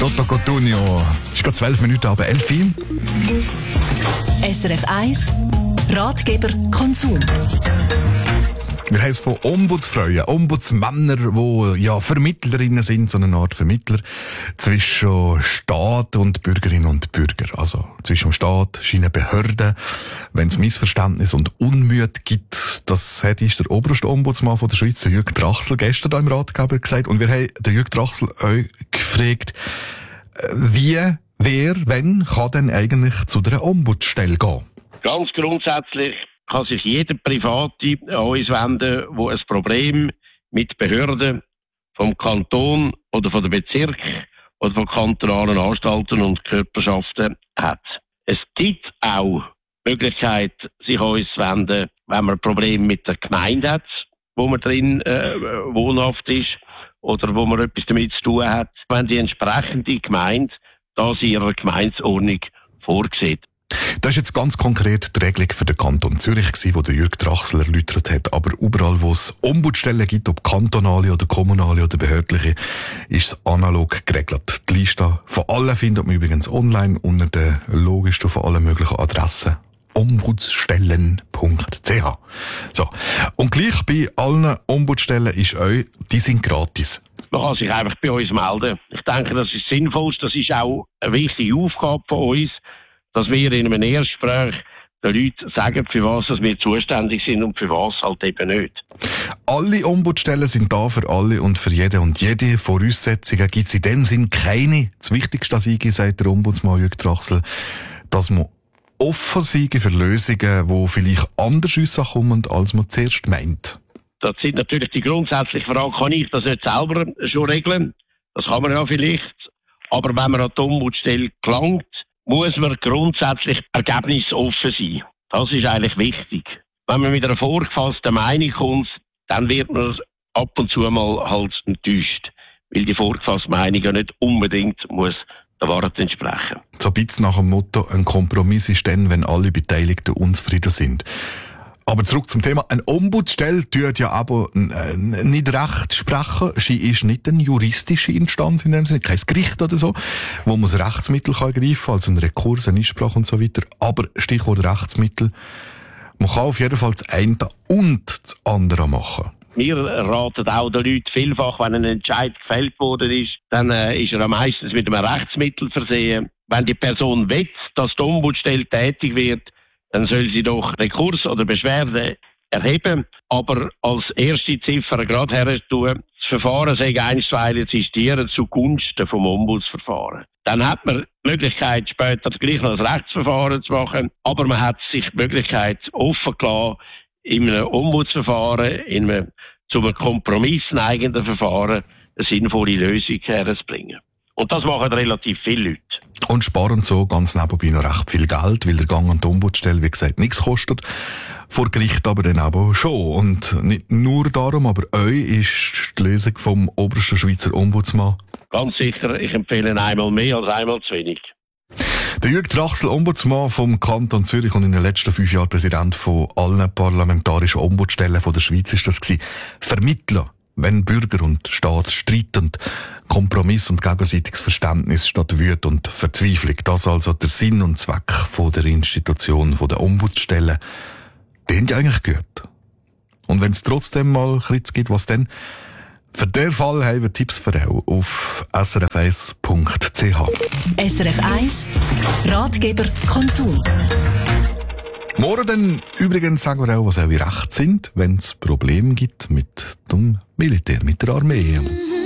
Toto Cotugno. Es ist gerade 12 Minuten ab 11 Uhr. SRF 1 Ratgeber Konsum. Wir haben es von Ombudsfrauen, Ombudsmänner, die ja Vermittlerinnen sind, so eine Art Vermittler zwischen Staat und Bürgerinnen und Bürger. Also zwischen dem Staat, seinen Behörden, wenn es Missverständnis und Unmut gibt. Das hat der oberste Ombudsmann von der Schweiz, Jürg Trachsel, gestern da im Ratgeber gesagt. Und wir haben den Jürg Trachsel euch gefragt, wer, wenn, kann denn eigentlich zu der Ombudsstelle gehen? Ganz grundsätzlich kann sich jeder Private an uns wenden, der ein Problem mit Behörden vom Kanton oder von der Bezirk oder von kantonalen Anstalten und Körperschaften hat. Es gibt auch die Möglichkeit, sich an uns zu wenden, wenn man ein Problem mit der Gemeinde hat, wo man drin wohnhaft ist oder wo man etwas damit zu tun hat, wenn die entsprechende Gemeinde das in ihrer Gemeindeordnung vorsieht. Das ist jetzt ganz konkret die Regelung für den Kanton Zürich gewesen, wo der Jürg Trachsel erläutert hat. Aber überall, wo es Ombudsstellen gibt, ob kantonale oder kommunale oder behördliche, ist es analog geregelt. Die Liste von allen findet man übrigens online unter der logischsten von allen möglichen Adressen. ombudsstellen.ch. So. Und gleich bei allen Ombudsstellen ist euch, die sind gratis. Man kann sich einfach bei uns melden. Ich denke, das ist sinnvoll. Das ist auch eine wichtige Aufgabe von uns, dass wir in einem Erstgespräch den Leuten sagen, für was wir zuständig sind und für was halt eben nicht. Alle Ombudsstellen sind da für alle und für jeden und jede. Voraussetzungen gibt es in dem Sinn keine. Das Wichtigste, was ich sagt der Ombudsmann Jürg Trachsel, dass man offen sein für Lösungen, die vielleicht anders rauskommen, als man zuerst meint. Das sind natürlich die grundsätzliche Frage, kann ich das nicht selber schon regeln? Das kann man ja vielleicht. Aber wenn man an die Ombudsstelle gelangt, muss man grundsätzlich ergebnisoffen sein. Das ist eigentlich wichtig. Wenn man mit einer vorgefassten Meinung kommt, dann wird man ab und zu mal halt enttäuscht. Weil die vorgefasste Meinung ja nicht unbedingt muss der Wahrheit entsprechen. So ein bisschen nach dem Motto, ein Kompromiss ist dann, wenn alle Beteiligten unzufrieden sind. Aber zurück zum Thema. Eine Ombudsstelle tut ja aber nicht recht sprechen. Sie ist nicht eine juristische Instanz in dem Sinne, kein Gericht oder so, wo man das Rechtsmittel ergreifen kann, also ein Rekurs, eine Einsprache und so weiter. Aber Stichwort Rechtsmittel, man kann auf jeden Fall das eine und das andere machen. Wir raten auch den Leuten vielfach, wenn ein Entscheid gefällt worden ist, dann ist er meistens mit einem Rechtsmittel versehen. Wenn die Person will, dass die Ombudsstelle tätig wird, dann soll sie doch Rekurs oder Beschwerde erheben, aber als erste Ziffer gerade her tun, das Verfahren sei einstweilig existieren zugunsten vom Ombudsverfahren. Dann hat man die Möglichkeit, später gleich noch ein Rechtsverfahren zu machen, aber man hat sich die Möglichkeit offen gelassen, in einem Ombudsverfahren, zu einem Kompromiss neigenden Verfahren, eine sinnvolle Lösung herzubringen. Und das machen relativ viele Leute. Und sparen so ganz nebenbei noch recht viel Geld, weil der Gang an die Ombudsstelle, wie gesagt, nichts kostet. Vor Gericht aber dann aber schon. Und nicht nur darum, aber euch ist die Lösung vom obersten Schweizer Ombudsmann. Ganz sicher, ich empfehle einmal mehr als einmal zu wenig. Der Jürg Trachsel, Ombudsmann vom Kanton Zürich und in den letzten 5 Jahren Präsident von allen parlamentarischen Ombudsstellen von der Schweiz ist das gewesen. Vermittler, wenn Bürger und Staat streiten, Kompromiss und gegenseitiges Verständnis statt Wut und Verzweiflung. Das also der Sinn und Zweck von der Institution, von der Ombudsstelle. Den ja eigentlich gut. Und wenn es trotzdem mal Kritik gibt, was denn? Für den Fall haben wir Tipps für euch auf srf1.ch. SRF 1 Ratgeber Konsum. Morgen dann übrigens sagen wir auch, was eure Rechte sind, wenn es Probleme gibt mit dem Militär, mit der Armee.